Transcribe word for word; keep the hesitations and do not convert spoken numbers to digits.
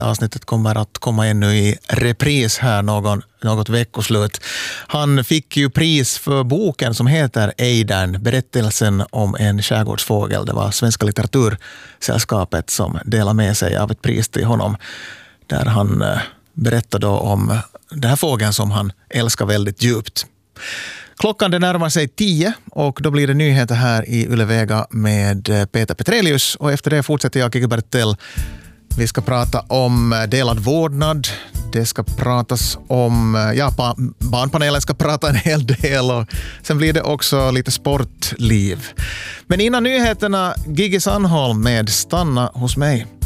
Avsnittet kommer att komma ännu i repris här någon, något veckoslut. Han fick ju pris för boken som heter Eidern, berättelsen om en skärgårdsfågel. Det var Svenska litteratursällskapet som delade med sig av ett pris till honom. Där han berättade om den här fågeln som han älskar väldigt djupt. Klockan det närmar sig tio och då blir det nyheter här i Yle Vega med Peter Petrelius. Och efter det fortsätter jag, Kiki Bertell. Vi ska prata om delad vårdnad. Det ska pratas om, ja, barnpanelen ska prata en hel del och sen blir det också lite sportliv. Men innan nyheterna, Gigi Sandholm med Stanna hos mig.